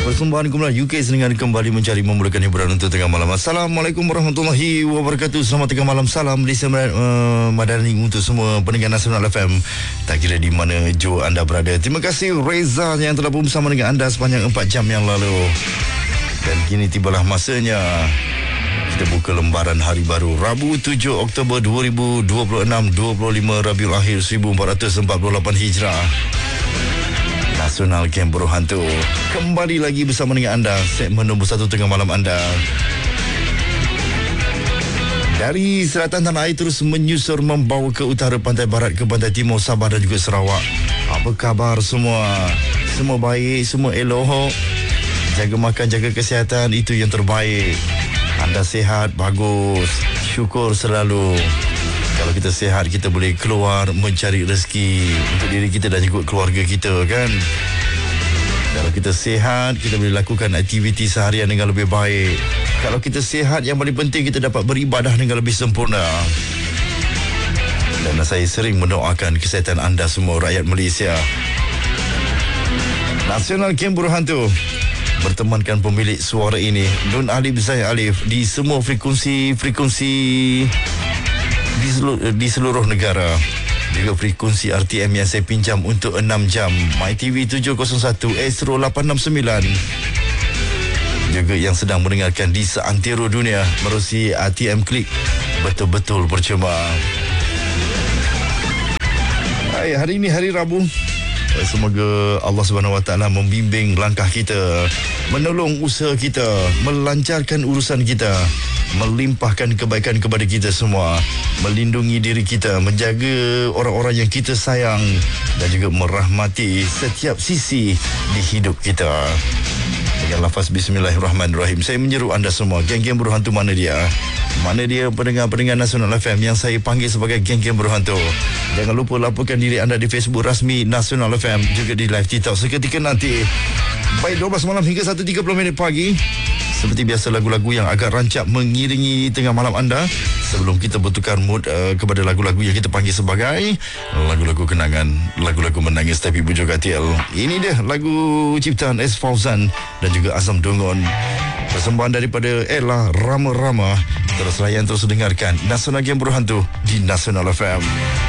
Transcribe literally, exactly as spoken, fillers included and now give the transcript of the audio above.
Persembahan Kumpulan U K Seningan kembali mencari memulakan hiburan untuk tengah malam. Assalamualaikum warahmatullahi wabarakatuh. Selamat tengah malam. Salam Malaysia uh, Madani untuk semua pendengar Nasional F M. Tak kira di mana jo anda berada. Terima kasih Reza yang telah bersama dengan anda sepanjang empat jam yang lalu. Dan kini tibalah masanya kita buka lembaran hari baru Rabu tujuh Oktober dua ribu dua puluh enam, dua puluh lima Rabiul Akhir seribu empat ratus empat puluh lapan Hijrah. Nasional Kem Berhantu kembali lagi bersama dengan anda, segmen nombor satu tengah malam anda. Dari selatan tanah air terus menyusur membawa ke utara, pantai barat ke pantai timur, Sabah dan juga Sarawak. Apa khabar semua? Semua baik, semua elok. Jaga makan, jaga kesihatan, itu yang terbaik. Anda sihat, bagus. Syukur selalu. Kalau kita sihat, kita boleh keluar mencari rezeki untuk diri kita dan juga keluarga kita, kan? Kalau kita sihat, kita boleh lakukan aktiviti seharian dengan lebih baik. Kalau kita sihat, yang paling penting kita dapat beribadah dengan lebih sempurna. Dan saya sering mendoakan kesihatan anda semua, rakyat Malaysia. Nasional Kem Berhantu bertemankan pemilik suara ini, Nun Alif Zai Alif, di semua frekuensi-frekuensi Di seluruh, di seluruh negara. Juga frekuensi R T M yang saya pinjam untuk enam jam, MyTV tujuh kosong satu, Astro lapan enam sembilan. Juga yang sedang mendengarkan di seantero dunia melalui R T M Klik. Betul-betul percuma. Hai, hari ini hari Rabu. Semoga Allah Subhanahu Wa Taala membimbing langkah kita, menolong usaha kita, melancarkan urusan kita, melimpahkan kebaikan kepada kita semua, melindungi diri kita, menjaga orang-orang yang kita sayang dan juga merahmati setiap sisi di hidup kita. Dengan lafaz Bismillahirrahmanirrahim, saya menyeru anda semua, geng-geng berhantu mana dia? Mana dia pendengar-pendengar Nasional F M yang saya panggil sebagai geng-geng berhantu? Jangan lupa laporkan diri anda di Facebook rasmi Nasional F M, juga di live TikTok seketika nanti. Baik, dua belas malam hingga satu tiga puluh minit pagi. Seperti biasa, lagu-lagu yang agak rancak mengiringi tengah malam anda. Sebelum kita bertukar mood uh, kepada lagu-lagu yang kita panggil sebagai lagu-lagu kenangan, lagu-lagu menangis tapi bujuk hati. Ini dia lagu ciptaan S. Fauzan dan juga Azam Dongon. Persembahan daripada Ella Rama Rama. Terus layan, terus dengarkan Nasional Kem Berhantu di Nasional F M.